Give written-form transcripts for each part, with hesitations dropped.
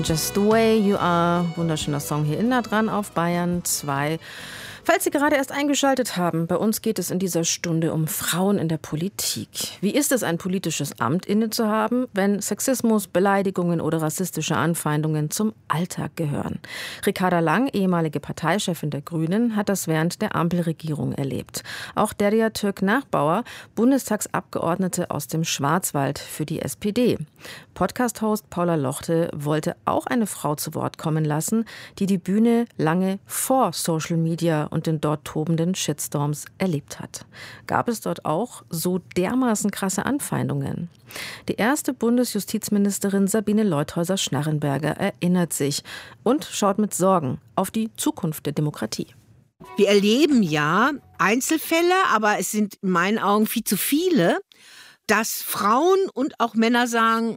Just the Way You Are, wunderschöner Song hier in nah dran auf Bayern 2. Falls Sie gerade erst eingeschaltet haben, bei uns geht es in dieser Stunde um Frauen in der Politik. Wie ist es, ein politisches Amt innezuhaben, wenn Sexismus, Beleidigungen oder rassistische Anfeindungen zum Alltag gehören? Ricarda Lang, ehemalige Parteichefin der Grünen, hat das während der Ampelregierung erlebt. Auch Derya Türk-Nachbauer, Bundestagsabgeordnete aus dem Schwarzwald für die SPD. Podcast-Host Paula Lochte wollte auch eine Frau zu Wort kommen lassen, die die Bühne lange vor Social Media und den dort tobenden Shitstorms erlebt hat. Gab es dort auch so dermaßen krasse Anfeindungen? Die erste Bundesjustizministerin Sabine Leutheusser-Schnarrenberger erinnert sich und schaut mit Sorgen auf die Zukunft der Demokratie. Wir erleben ja Einzelfälle, aber es sind in meinen Augen viel zu viele, dass Frauen und auch Männer sagen,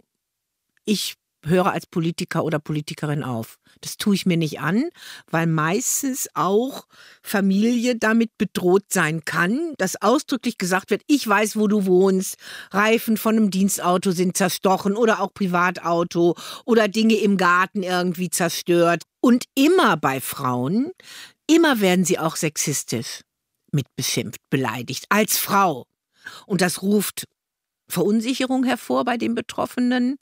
ich höre als Politiker oder Politikerin auf. Das tue ich mir nicht an, weil meistens auch Familie damit bedroht sein kann, dass ausdrücklich gesagt wird, ich weiß, wo du wohnst, Reifen von einem Dienstauto sind zerstochen oder auch Privatauto oder Dinge im Garten irgendwie zerstört. Und immer bei Frauen, immer werden sie auch sexistisch mit beschimpft, beleidigt, als Frau. Und das ruft Verunsicherung hervor bei den Betroffenen.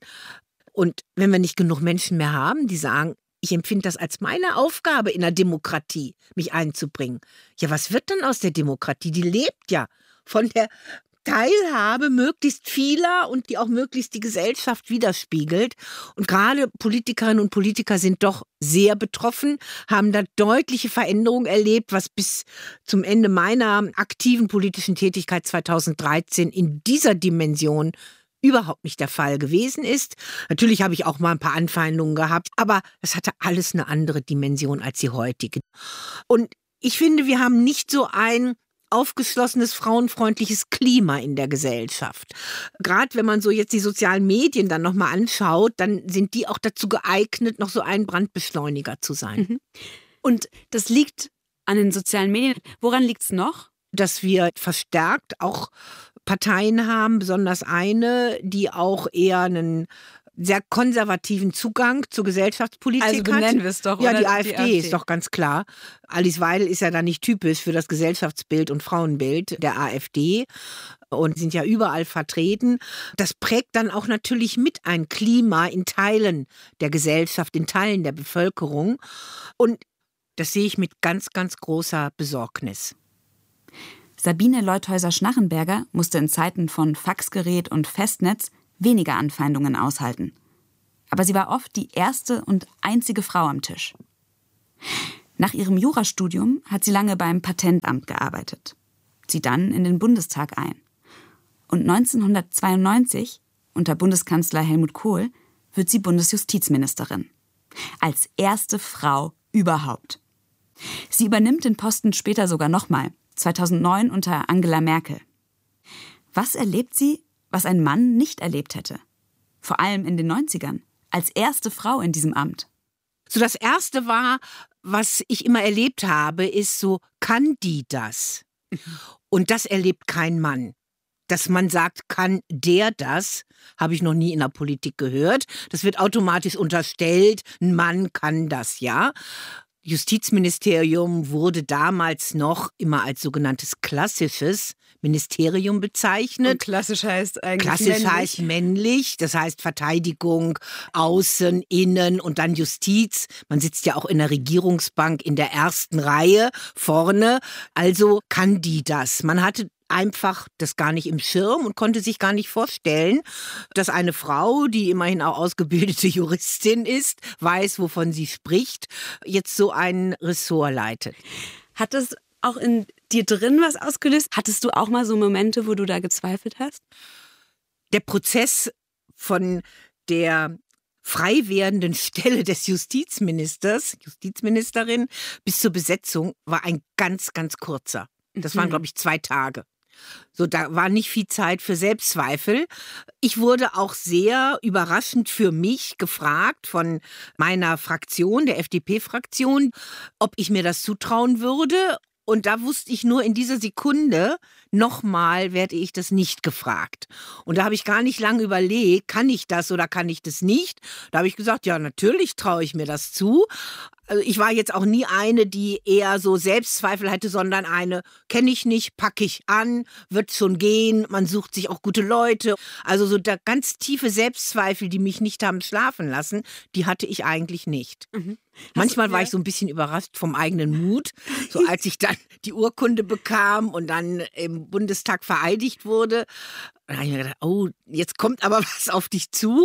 Und wenn wir nicht genug Menschen mehr haben, die sagen, ich empfinde das als meine Aufgabe in der Demokratie, mich einzubringen. Ja, was wird dann aus der Demokratie? Die lebt ja von der Teilhabe möglichst vieler und die auch möglichst die Gesellschaft widerspiegelt. Und gerade Politikerinnen und Politiker sind doch sehr betroffen, haben da deutliche Veränderungen erlebt, was bis zum Ende meiner aktiven politischen Tätigkeit 2013 in dieser Dimension überhaupt nicht der Fall gewesen ist. Natürlich habe ich auch mal ein paar Anfeindungen gehabt, aber es hatte alles eine andere Dimension als die heutige. Und ich finde, wir haben nicht so ein aufgeschlossenes, frauenfreundliches Klima in der Gesellschaft. Gerade wenn man so jetzt die sozialen Medien dann nochmal anschaut, dann sind die auch dazu geeignet, noch so ein Brandbeschleuniger zu sein. Mhm. Und das liegt an den sozialen Medien. Woran liegt es noch? Dass wir verstärkt auch Parteien haben, besonders eine, die auch eher einen sehr konservativen Zugang zur Gesellschaftspolitik hat. Also benennen wir es doch, ja, oder? Die AfD ist doch ganz klar. Alice Weidel ist ja da nicht typisch für das Gesellschaftsbild und Frauenbild der AfD und sind ja überall vertreten. Das prägt dann auch natürlich mit ein Klima in Teilen der Gesellschaft, in Teilen der Bevölkerung. Und das sehe ich mit ganz, ganz großer Besorgnis. Sabine Leutheusser-Schnarrenberger musste in Zeiten von Faxgerät und Festnetz weniger Anfeindungen aushalten. Aber sie war oft die erste und einzige Frau am Tisch. Nach ihrem Jurastudium hat sie lange beim Patentamt gearbeitet, zieht dann in den Bundestag ein. Und 1992, unter Bundeskanzler Helmut Kohl, wird sie Bundesjustizministerin. Als erste Frau überhaupt. Sie übernimmt den Posten später sogar nochmal, 2009 unter Angela Merkel. Was erlebt sie, was ein Mann nicht erlebt hätte? Vor allem in den 90ern, als erste Frau in diesem Amt. So das Erste war, was ich immer erlebt habe, ist so, kann die das? Und das erlebt kein Mann. Dass man sagt, kann der das, habe ich noch nie in der Politik gehört. Das wird automatisch unterstellt, ein Mann kann das, ja. Justizministerium wurde damals noch immer als sogenanntes klassisches Ministerium bezeichnet. Und klassisch heißt eigentlich klassisch männlich. Heißt männlich, das heißt Verteidigung, Außen, Innen und dann Justiz. Man sitzt ja auch in der Regierungsbank in der ersten Reihe vorne. Also kann die das. Man hatte einfach das gar nicht im Schirm und konnte sich gar nicht vorstellen, dass eine Frau, die immerhin auch ausgebildete Juristin ist, weiß, wovon sie spricht, jetzt so ein Ressort leitet. Hat das auch in dir drin was ausgelöst? Hattest du auch mal so Momente, wo du da gezweifelt hast? Der Prozess von der frei werdenden Stelle des Justizministerin bis zur Besetzung war ein ganz, ganz kurzer. Das waren, glaube ich, 2 Tage. So, da war nicht viel Zeit für Selbstzweifel. Ich wurde auch sehr überraschend für mich gefragt von meiner Fraktion, der FDP-Fraktion, ob ich mir das zutrauen würde. Und da wusste ich nur in dieser Sekunde, nochmal werde ich das nicht gefragt. Und da habe ich gar nicht lange überlegt, kann ich das oder kann ich das nicht? Da habe ich gesagt, ja, natürlich traue ich mir das zu. Also ich war jetzt auch nie eine, die eher so Selbstzweifel hatte, sondern eine, kenne ich nicht, packe ich an, wird schon gehen, man sucht sich auch gute Leute. Also so der ganz tiefe Selbstzweifel, die mich nicht haben schlafen lassen, die hatte ich eigentlich nicht. Mhm. Manchmal war ich so ein bisschen überrascht vom eigenen Mut, so als ich dann die Urkunde bekam und dann im Bundestag vereidigt wurde. Da habe ich mir gedacht, oh, jetzt kommt aber was auf dich zu,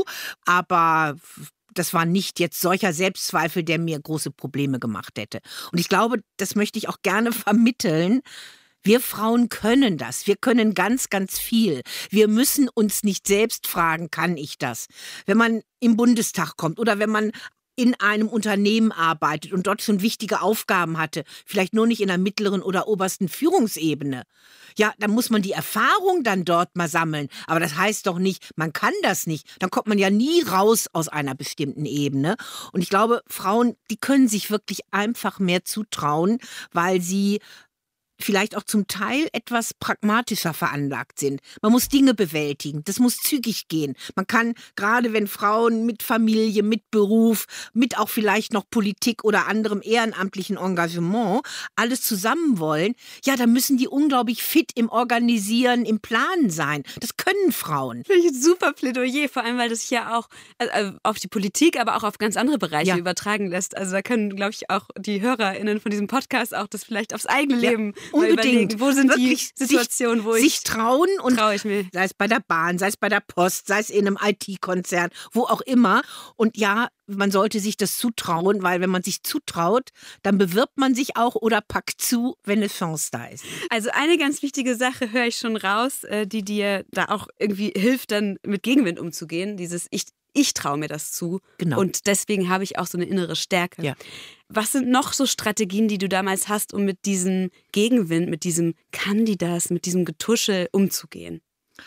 aber das war nicht jetzt solcher Selbstzweifel, der mir große Probleme gemacht hätte. Und ich glaube, das möchte ich auch gerne vermitteln. Wir Frauen können das. Wir können ganz, ganz viel. Wir müssen uns nicht selbst fragen, kann ich das? Wenn man im Bundestag kommt oder wenn man in einem Unternehmen arbeitet und dort schon wichtige Aufgaben hatte, vielleicht nur nicht in der mittleren oder obersten Führungsebene, ja, dann muss man die Erfahrung dann dort mal sammeln. Aber das heißt doch nicht, man kann das nicht. Dann kommt man ja nie raus aus einer bestimmten Ebene. Und ich glaube, Frauen, die können sich wirklich einfach mehr zutrauen, weil sie vielleicht auch zum Teil etwas pragmatischer veranlagt sind. Man muss Dinge bewältigen, das muss zügig gehen. Man kann, gerade wenn Frauen mit Familie, mit Beruf, mit auch vielleicht noch Politik oder anderem ehrenamtlichen Engagement alles zusammen wollen, ja, da müssen die unglaublich fit im Organisieren, im Planen sein. Das können Frauen. Finde ich ein super Plädoyer, vor allem, weil das sich ja auch auf die Politik, aber auch auf ganz andere Bereiche übertragen lässt. Also da können, glaube ich, auch die HörerInnen von diesem Podcast auch das vielleicht aufs eigene Leben unbedingt. Wo sind wirklich die Situationen, wo sich trauen und traue ich mir. Sei es bei der Bahn, sei es bei der Post, sei es in einem IT-Konzern, wo auch immer. Und ja, man sollte sich das zutrauen, weil wenn man sich zutraut, dann bewirbt man sich auch oder packt zu, wenn eine Chance da ist. Also eine ganz wichtige Sache höre ich schon raus, die dir da auch irgendwie hilft, dann mit Gegenwind umzugehen. Dieses Ich traue mir das zu. Genau. Und deswegen habe ich auch so eine innere Stärke. Ja. Was sind noch so Strategien, die du damals hast, um mit diesem Gegenwind, mit diesem kann die das, mit diesem Getuschel umzugehen?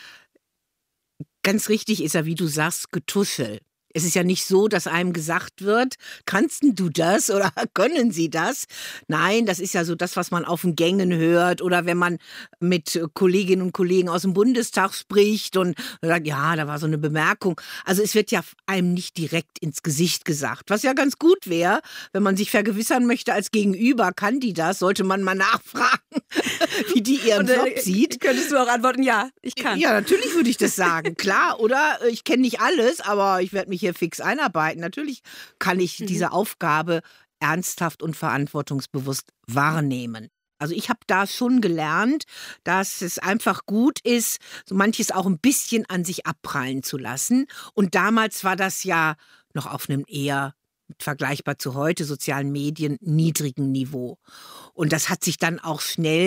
Ganz richtig ist ja, wie du sagst, Getuschel. Es ist ja nicht so, dass einem gesagt wird, kannst du das oder können sie das? Nein, das ist ja so das, was man auf den Gängen hört oder wenn man mit Kolleginnen und Kollegen aus dem Bundestag spricht und sagt, ja, da war so eine Bemerkung. Also es wird ja einem nicht direkt ins Gesicht gesagt, was ja ganz gut wäre, wenn man sich vergewissern möchte als Gegenüber, kann die das, sollte man mal nachfragen, wie die ihren Job sieht. Könntest du auch antworten, ja, ich kann. Ja, natürlich würde ich das sagen, klar, oder? Ich kenne nicht alles, aber ich werde mich hier fix einarbeiten. Natürlich kann ich diese Aufgabe ernsthaft und verantwortungsbewusst wahrnehmen. Also ich habe da schon gelernt, dass es einfach gut ist, so manches auch ein bisschen an sich abprallen zu lassen. Und damals war das ja noch auf einem eher vergleichbar zu heute sozialen Medien niedrigen Niveau. Und das hat sich dann auch schnell